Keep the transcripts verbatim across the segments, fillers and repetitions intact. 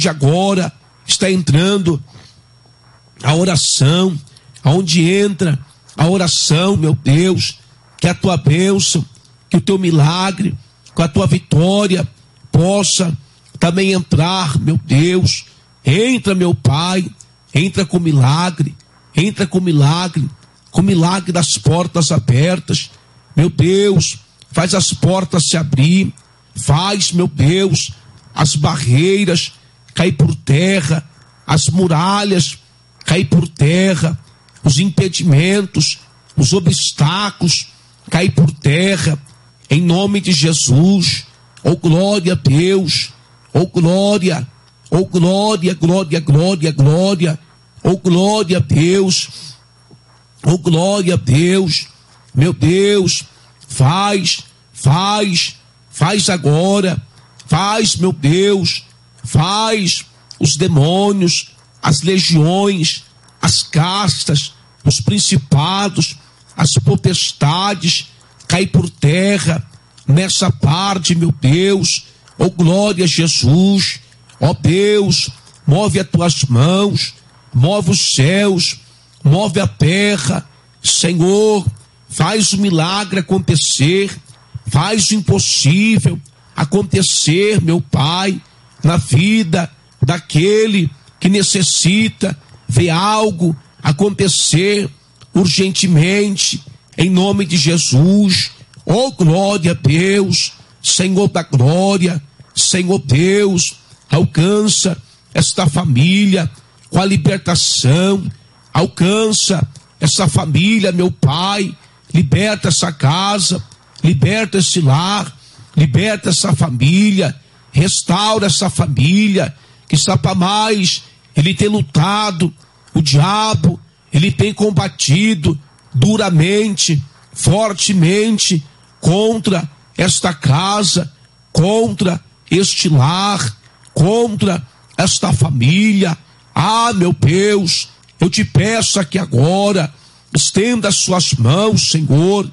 de agora está entrando a oração, aonde entra a oração, meu Deus, que a tua bênção, que o teu milagre, com a tua vitória possa também entrar, meu Deus. Entra, meu Pai, entra com milagre, entra com milagre, com milagre das portas abertas, meu Deus, faz as portas se abrir, faz, meu Deus, as barreiras cair por terra, as muralhas cair por terra, os impedimentos, os obstáculos cair por terra, em nome de Jesus. Oh glória a Deus, oh glória, oh glória, glória, glória, glória, oh glória a Deus, oh glória a Deus, meu Deus, faz, faz, faz agora, faz, meu Deus, faz os demônios, as legiões, as castas, os principados, as potestades cair por terra nessa parte, meu Deus. Oh glória a Jesus, ó Deus, move as tuas mãos, move os céus, move a terra, Senhor, faz o milagre acontecer, faz o impossível acontecer, meu Pai, na vida daquele que necessita ver algo acontecer urgentemente, em nome de Jesus. Oh glória a Deus, Senhor da glória, Senhor Deus, alcança esta família com a libertação, alcança essa família, meu Pai, liberta essa casa, liberta esse lar, liberta essa família, restaura essa família, que está para mais, ele tem lutado, o diabo, ele tem combatido duramente, fortemente, contra esta casa, contra este lar, contra esta família. Ah, meu Deus, eu te peço aqui agora, estenda as suas mãos, Senhor,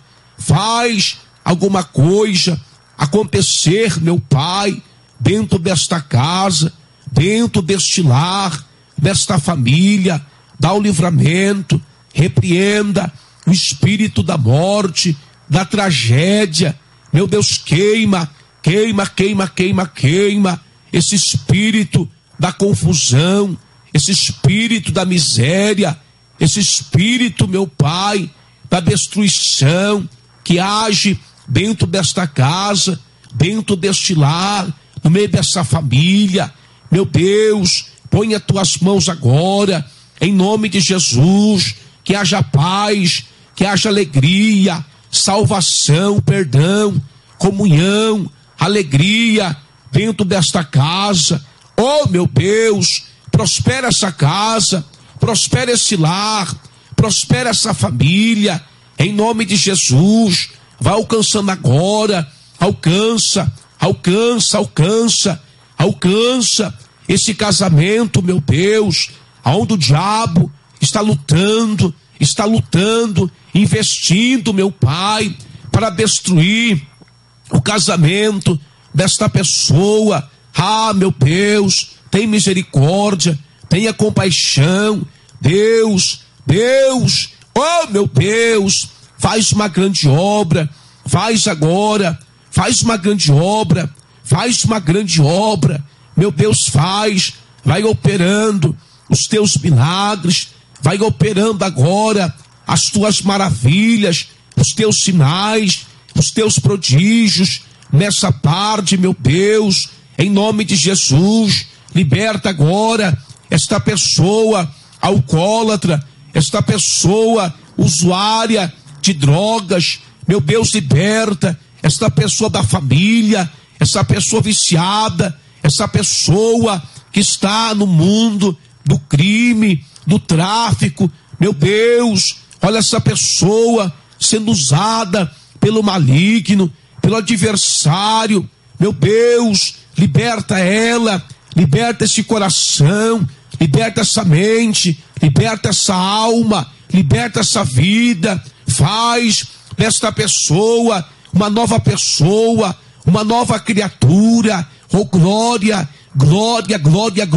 faz alguma coisa acontecer, meu Pai, dentro desta casa, dentro deste lar, desta família, dá o livramento, repreenda o espírito da morte, da tragédia, meu Deus, queima, queima, queima, queima, queima, esse espírito da confusão, esse espírito da miséria, esse espírito, meu Pai, da destruição, que age dentro desta casa, dentro deste lar, no meio dessa família, meu Deus, põe as tuas mãos agora, em nome de Jesus, que haja paz, que haja alegria, salvação, perdão, comunhão, alegria dentro desta casa. Oh meu Deus, prospera essa casa, prospera esse lar, prospera essa família, em nome de Jesus. Vai alcançando agora, alcança, alcança, alcança, alcança esse casamento, meu Deus, aonde o diabo está lutando, está lutando, investindo, meu Pai, para destruir o casamento desta pessoa. Ah, meu Deus, tem misericórdia, tenha compaixão, Deus, Deus, oh meu Deus, faz uma grande obra, faz agora, faz uma grande obra, faz uma grande obra, meu Deus, faz, vai operando os teus milagres, vai operando agora as tuas maravilhas, os teus sinais, os teus prodígios, nessa tarde, meu Deus, em nome de Jesus. Liberta agora esta pessoa alcoólatra, esta pessoa usuária de drogas, meu Deus, liberta esta pessoa da família, essa pessoa viciada, essa pessoa que está no mundo do crime, do tráfico, meu Deus, olha essa pessoa sendo usada pelo maligno, pelo adversário, meu Deus, liberta ela, liberta esse coração, liberta essa mente, liberta essa alma, liberta essa vida, faz desta pessoa uma nova pessoa, uma nova criatura. Oh glória, glória, glória, glória.